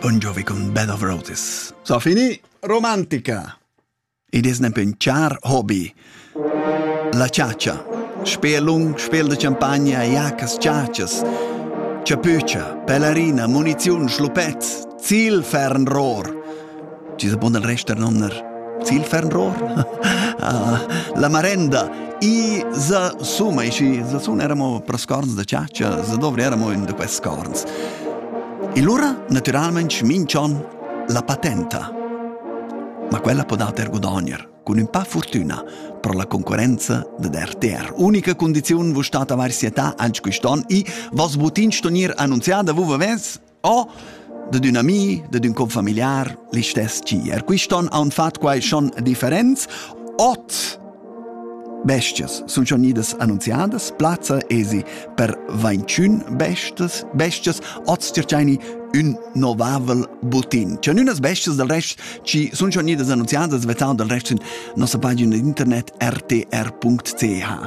Bon Jovi con Bed of Roses. So finì romantica. Ed es nempe un char hobby. La ciaccia. Spielung, spiel de champagna, jacas, ciaccias. Ciapuccia, pellerina, muniziun, schlupetz, zielfernrohr. Ci sa bon del rest der nonner zielfernrohr? La marenda. I za suma, i za sun eramo per scorns de ciaccia, za dovri eramo in de quest scorns. E l'ora, naturalmente, smincion la patenta. Ma quella può dare guadagnar, con un pa' fortuna, per la concorrenza de RTR. Unica condizione vu stata varietà anche quiston, i vos butin stonir annunziata vu vaves, o de un ami, de un confamiliar, li stess ci. Quiston ha un fat quai schon differenz, ot bestias sun schon nidas annunziadas, plaza esi per 21 bestias, oz circaini un novavel butin. C'è unas bestias del rest ci sun schon nidas annunziadas, vetau del rest in nostra pagina internet rtr.ch.